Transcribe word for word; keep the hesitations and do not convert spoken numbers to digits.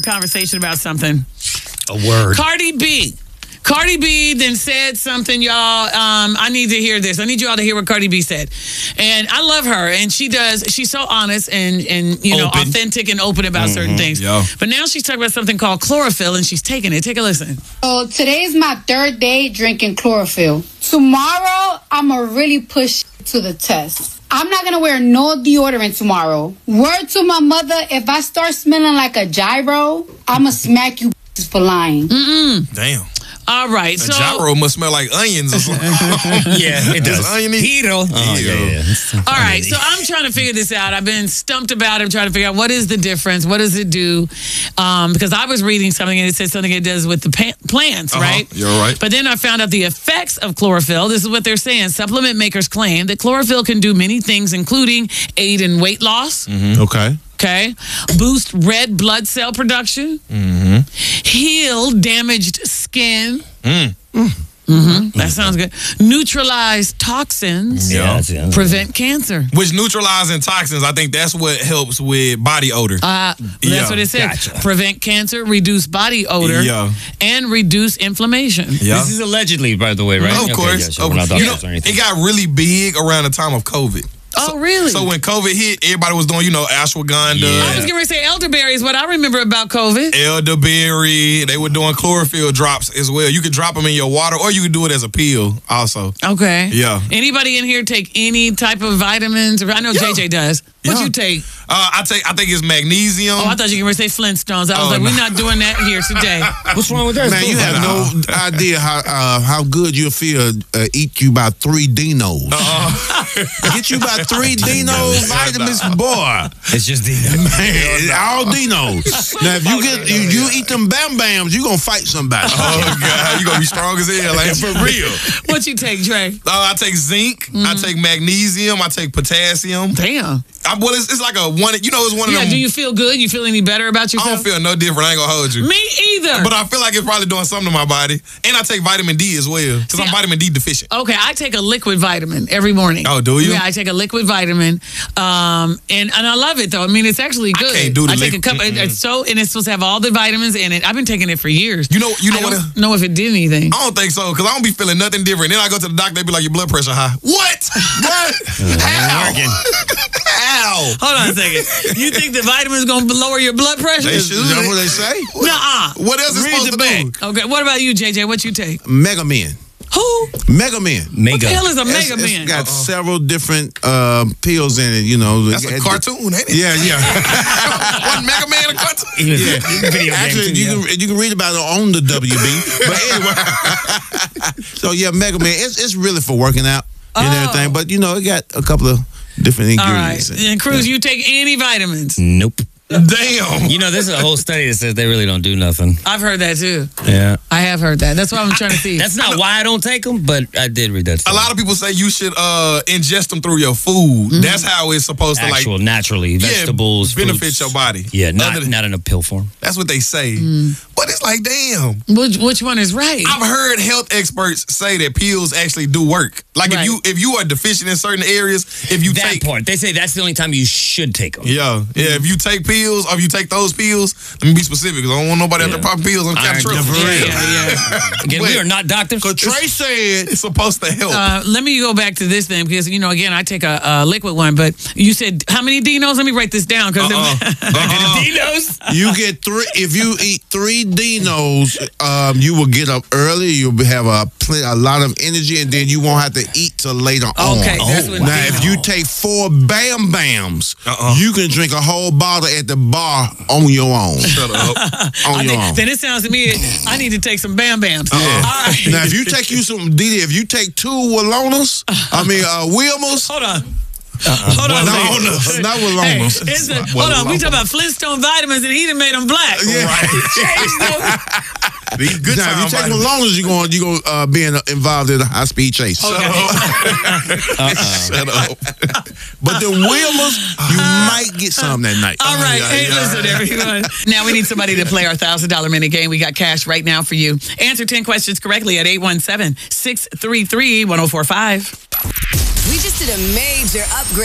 conversation about something. A word. Cardi B. Cardi B then said something, y'all. Um, I need to hear this. I need you all to hear what Cardi B said. And I love her. And she does, she's so honest and, and you know, Open. authentic and open about mm-hmm. certain things. Yeah. But now she's talking about something called chlorophyll, and she's taking it. Take a listen. So today's my third day drinking chlorophyll. Tomorrow, I'm going to really push to the test. I'm not going to wear no deodorant tomorrow. Word to my mother, if I start smelling like a gyro, I'm going to smack you for lying. Mm-mm. Damn. All right. A So gyro must smell like onions or something. Yeah, it does. Oniony? Keto. Oh, yeah, yeah. all right, so I'm trying to figure this out. I've been stumped about it. I'm trying to figure out what is the difference. What does it do? Um, because I was reading something and it said something it does with the pa- plants, Uh-huh. right? You're right. But then I found out the effects of chlorophyll. This is what they're saying. Supplement makers claim that chlorophyll can do many things, including aid in weight loss. Mm-hmm. Okay. Okay. Boost red blood cell production. Mm-hmm. Heal damaged skin. Mm. Mm-hmm. That sounds good. Neutralize toxins. Yeah, that's it. Prevent cancer. Which neutralizing toxins, I think that's what helps with body odor. Uh, that's Yeah, what it said. gotcha. Prevent cancer, reduce body odor, Yeah. and reduce inflammation. Yeah. This is allegedly, by the way, right? Of Okay, course. yeah, sure. Of- We're not you know, doctors or anything. it got really big around the time of COVID. Oh, really? So when COVID hit, everybody was doing, you know, ashwagandha, Yeah. I was getting ready to say elderberry is what I remember about COVID. elderberry. They were doing chlorophyll drops as well. You could drop them in your water, or you could do it as a pill also. Okay. Yeah. Anybody in here take any type of vitamins? I know Yeah. J J does. What Yeah. you take? Uh, I take. I think it's magnesium. Oh, I thought you were going to say Flintstones. I was Oh, like, no. we're not doing that here today. What's wrong with that? Man, you have no idea how uh, how good you'll feel. Uh, eat you about three Dinos. Get you about three Dino vitamins, boy. It's just the. Man, all Dinos. Now, if you get you, you eat them Bam Bams, you gonna fight somebody. Oh God, you gonna be strong as hell, like for real. What you take, Dre? Uh, I take zinc. I take magnesium. I take potassium. Damn. I, well, it's, it's like a one. You know, it's one of Yeah, them. do you feel good? You feel any better about I yourself? don't feel no different. I ain't gonna hold you. Me either. But I feel like it's probably doing something to my body. And I take vitamin D as well, because See, I'm vitamin D deficient. Okay, I take a liquid vitamin every morning. Oh, do you? Yeah, I take a liquid vitamin, um, and and I love it though. I mean, it's actually good. can't do the I take liquid- a cup. It's so and it's supposed to have all the vitamins in it. I've been taking it for years. You know, you know I what? don't know if it did anything. I don't think so, because I don't be feeling nothing different. Then I go to the doctor, they be like, your blood pressure high. What? What? How? How? Hold on a second. You think the vitamins gonna lower your blood pressure? They Is should. that what they say? Nuh-uh. What else is Read supposed the to back. do? Okay, what about you, J J? What you take? Mega Men. Who? Mega Men. Mega. What the hell is a It's- Mega it's Man? got several different uh, pills in it. You know, That's a cartoon, ain't it? Yeah, yeah. Wasn't Mega Man a cartoon? He was- video game Actually, too, you yeah. can you can read about it on the W B. But anyway, so yeah, Mega Man. It's it's really for working out and Oh. everything. But you know, it got a couple of different All right. ingredients. in it. And Cruz, you take any vitamins? Nope. Damn. You know, there's a whole study that says they really don't do nothing. I've heard that too. Yeah. I have heard that. That's what I'm trying to see. That's not why I don't take them, but I did read that A study. lot of people say you should uh, ingest them through your food. Mm-hmm. That's how it's supposed to, Actual, like, naturally, vegetables, benefit fruits. your body. Yeah, not, Other than- not in a pill form. That's what they say. But it's like, damn. which, which one is right? I've heard health experts say that pills actually do work. Like Right. if you if you are deficient in certain areas, if you That take part. They say that's the only time you should take them. yeah, yeah. If you take pills or if you take those pills, let me be specific because I don't want nobody out there popping pills on Iron Captril. for yeah, yeah, yeah. Again, Wait. we are not doctors. Cause Trey said It's supposed to help. Uh, let me go back to this thing because, you know, again, I take a, a liquid one, but you said how many Dinos? Let me write this down. Cause Uh-uh. Uh-uh. Dinos. you get three. If you eat three Dinos, um, you will get up early. You'll have a pl- a lot of energy, and then you won't have to eat till later on. Okay, that's what Now, Dino- if you take four Bam Bams, Uh-uh. you can drink a whole bottle at the bar on your own. Shut up. On I your think, own. then it sounds to me, I need to take some Bam Bams. All right. Now, if you take you some D D, if you take two Wallonas, I mean uh, Wilmers, Hold on. Hold on. not a Wallonas, second. not Hey, Wallonas. it's a, hold on. We talking about Flintstone vitamins and he done made them black. These good Now, if you time take vitamins. Wallonas, you're going you going uh, being involved in a high speed chase. Shut up. But the Wilmers, you might get some that night. All right. yeah, Hey, yeah. listen, everyone. Now we need somebody to play our one thousand dollars minute game. We got cash right now for you. Answer ten questions correctly at eight one seven, six three three, one oh four five. We just did a major upgrade.